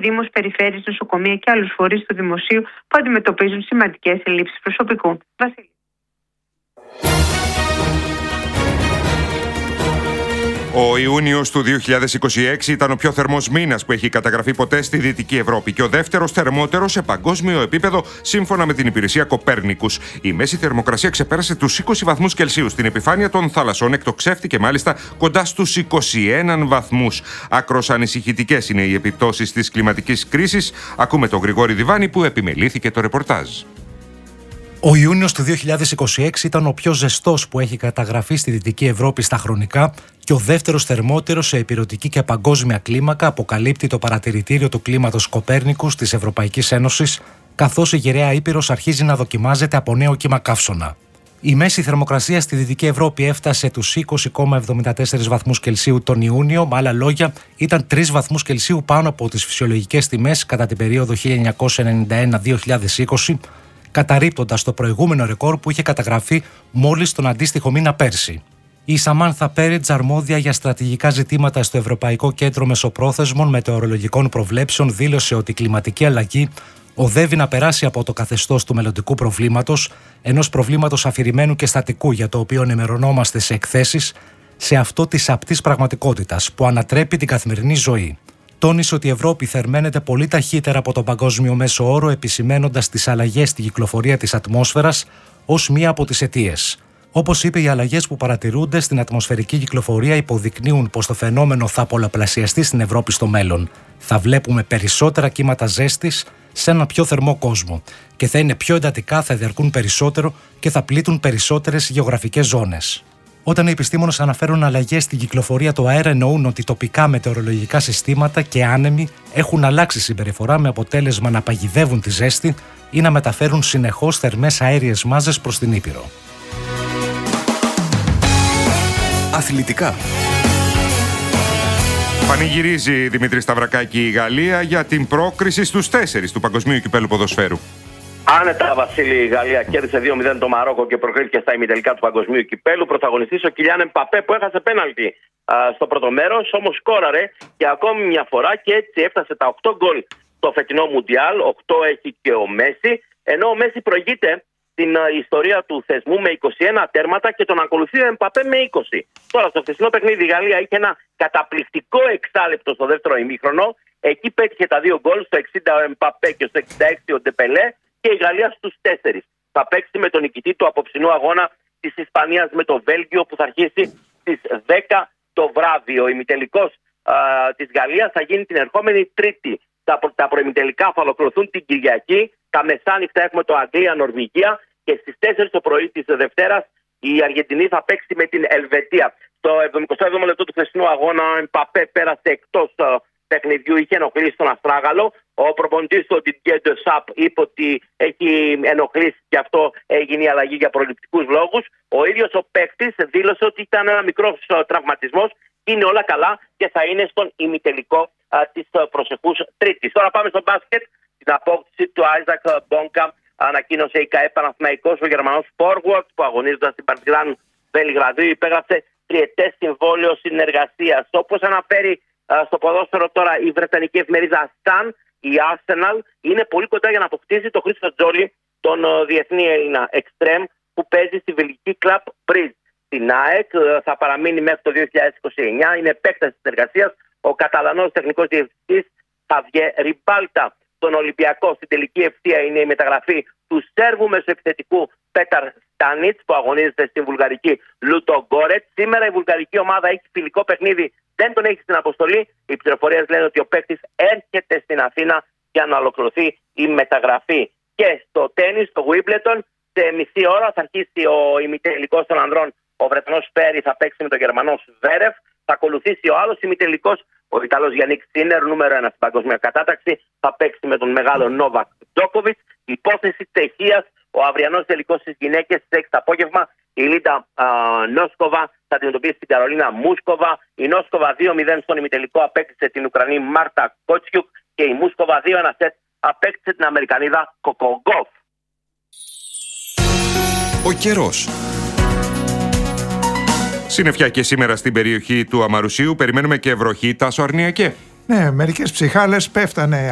δήμους, περιφέρειες, νοσοκομεία και άλλους φορείς του δημοσίου που αντιμετωπίζουν σημαντικές ελλείψεις προσωπικού. Βασίλη. Ο Ιούνιος του 2026 ήταν ο πιο θερμός μήνας που έχει καταγραφεί ποτέ στη Δυτική Ευρώπη και ο δεύτερος θερμότερος σε παγκόσμιο επίπεδο σύμφωνα με την υπηρεσία Κοπέρνικους. Η μέση θερμοκρασία ξεπέρασε τους 20 βαθμούς Κελσίου στην επιφάνεια των θαλασσών, εκτοξεύτηκε μάλιστα κοντά στους 21 βαθμούς. Άκρως ανησυχητικές είναι οι επιπτώσεις της κλιματικής κρίσης. Ακούμε τον Γρηγόρη Διβάνη που επιμελήθηκε το ρεπορτάζ. Ο Ιούνιος του 2026 ήταν ο πιο ζεστός που έχει καταγραφεί στη Δυτική Ευρώπη στα χρονικά και ο δεύτερος θερμότερος σε ηπειρωτική και παγκόσμια κλίμακα, αποκαλύπτει το παρατηρητήριο του κλίματος Κοπέρνικους της Ευρωπαϊκής Ένωσης, καθώς η γυραιά Ήπειρος αρχίζει να δοκιμάζεται από νέο κύμα καύσωνα. Η μέση θερμοκρασία στη Δυτική Ευρώπη έφτασε τους 20,74 βαθμούς Κελσίου τον Ιούνιο, με άλλα λόγια ήταν 3 βαθμούς Κελσίου πάνω από τις φυσιολογικές τιμές κατά την περίοδο 1991-2020, καταρρίπτοντας το προηγούμενο ρεκόρ που είχε καταγραφεί μόλις τον αντίστοιχο μήνα πέρσι. Η Σαμάνθα Πέριτζ, αρμόδια για στρατηγικά ζητήματα στο Ευρωπαϊκό Κέντρο Μεσοπρόθεσμων Μετεωρολογικών Προβλέψεων, δήλωσε ότι η κλιματική αλλαγή οδεύει να περάσει από το καθεστώς του μελλοντικού προβλήματος, ενός προβλήματος αφηρημένου και στατικού για το οποίο ενημερωνόμαστε σε εκθέσεις, σε αυτό της απτής πραγματικότητας που ανατρέπει την καθημερινή ζωή. Τόνισε ότι η Ευρώπη θερμαίνεται πολύ ταχύτερα από τον παγκόσμιο μέσο όρο, επισημαίνοντας τις αλλαγές στη κυκλοφορία της ατμόσφαιρας ως μία από τις αιτίες. Όπως είπε, οι αλλαγές που παρατηρούνται στην ατμοσφαιρική κυκλοφορία υποδεικνύουν πως το φαινόμενο θα πολλαπλασιαστεί στην Ευρώπη στο μέλλον. Θα βλέπουμε περισσότερα κύματα ζέστης σε έναν πιο θερμό κόσμο και θα είναι πιο εντατικά, θα διαρκούν περισσότερο και θα πλήττουν περισσότερες γεωγραφικές ζώνες. Όταν οι επιστήμονες αναφέρουν αλλαγές στην κυκλοφορία του αέρα, εννοούν ότι τοπικά μετεωρολογικά συστήματα και άνεμοι έχουν αλλάξει συμπεριφορά, με αποτέλεσμα να παγιδεύουν τη ζέστη ή να μεταφέρουν συνεχώς θερμές αέριες μάζες προς την Ήπειρο. Αθλητικά. Πανηγυρίζει Δημήτρη Σταυρακάκη η Γαλλία για την πρόκριση στους 4 του Παγκοσμίου Κυπέλλου Ποδοσφαίρου. Άνετα, Βασίλη, η Γαλλία κέρδισε 2-0 το Μαρόκο και προκρίθηκε στα ημιτελικά του Παγκοσμίου Κυπέλλου. Πρωταγωνιστής ο Κιλιάν Εμπαπέ που έχασε πέναλτι στο πρώτο μέρος, όμως σκόραρε και ακόμη μια φορά και έτσι έφτασε τα 8 γκολ στο φετινό Μουντιάλ. 8 έχει και ο Μέση, ενώ ο Μέση προηγείται την ιστορία του θεσμού με 21 τέρματα και τον ακολουθεί ο Εμπαπέ με 20. Τώρα, στο χθεσινό παιχνίδι η Γαλλία είχε ένα καταπληκτικό εξάλεπτο στο δεύτερο ημίχρονο. Εκεί πέτυχε τα 2 γκολ, στο 60 ο Εμπαπέ και στο 66 ο Ντεπελέ. Και η Γαλλία στους 4. Θα παίξει με τον νικητή του απόψινού αγώνα της Ισπανίας με το Βέλγιο που θα αρχίσει στις 10 το βράδυ. Ο ημιτελικός της Γαλλίας θα γίνει την ερχόμενη Τρίτη. Τα προημιτελικά θα ολοκληρωθούν την Κυριακή. Τα μεσάνυχτα έχουμε το Αγγλία-Νορβηγία και στις 4 το πρωί της Δευτέρας η Αργεντινή θα παίξει με την Ελβετία. Στο 77ο λεπτό του χθεσινού αγώνα ο Εμπαπέ πέρασε εκτός παιχνιδιού, είχε ενοχλήσει τον Αστράγαλο. Ο προπονητής του Didier Deschamps είπε ότι έχει ενοχλήσει και αυτό έγινε η αλλαγή για προληπτικούς λόγους. Ο ίδιος ο παίκτης δήλωσε ότι ήταν ένα μικρός τραυματισμός, είναι όλα καλά και θα είναι στον ημιτελικό της προσεχούς Τρίτης. Τώρα πάμε στο μπάσκετ. Την απόκτηση του Άιζακ Μπόνκα ανακοίνωσε η ΚΑΕ Παναθηναϊκός. Ο Γερμανός forward που αγωνίζοντας στην Παρτιζάν Βελιγραδίου υπέγραψε τριετές συμβόλαιο συνεργασίας. Όπως αναφέρει στο ποδόσφαιρο τώρα η βρετανική εφημερίδα Sun, η Arsenal είναι πολύ κοντά για να αποκτήσει το Χρήστο Τζόλι, τον διεθνή Έλληνα εξτρέμ που παίζει στη βελγική Club Brugge. Στην ΑΕΚ θα παραμείνει μέχρι το 2029, είναι επέκταση της εργασίας ο Καταλανός τεχνικός διευθυντής Χαβιέ Ριμπάλτα. Στον Ολυμπιακό στην τελική ευθεία είναι η μεταγραφή του Σέρβου μεσοεπιθετικού Πέταρ Στάνιτς που αγωνίζεται στην βουλγαρική Λούτο Γκόρετ. Σήμερα η βουλγαρική ομάδα έχει φιλικό παιχνίδι, δεν τον έχει στην αποστολή. Οι πληροφορίες λένε ότι ο παίκτης έρχεται στην Αθήνα για να ολοκληρωθεί η μεταγραφή. Και στο τένις, στο Wimbledon, σε μισή ώρα θα αρχίσει ο ημιτελικός των ανδρών. Ο Βρετανός Φέρι θα παίξει με τον Γερμανό Σβέρεφ. Θα ακολουθήσει ο άλλος ημιτελικός, ο Ιταλός Γιάννικ Σίνερ, νούμερο 1 στην παγκόσμια κατάταξη. Θα παίξει με τον μεγάλο Νόβακ Τζόκοβιτς. Υπόθεση Τσεχίας, ο αυριανός τελικός στις γυναίκες στις 6 το απόγευμα. Η Λίντα Νόσκοβα θα αντιμετωπίσει την Καρολίνα Μούσκοβα. Η Νόσκοβα 2-0 στον ημιτελικό απέκτησε την Ουκρανή Μάρτα Κότσιουκ και η Μούσκοβα 2-1 σετ απέκτησε την Αμερικανίδα Κοκογκόφ. Ο καιρός. Συννεφιά και σήμερα στην περιοχή του Αμαρουσίου. Περιμένουμε και βροχή, Τάσο Αρνιακέ. Ναι, μερικές ψυχάλες πέφτανε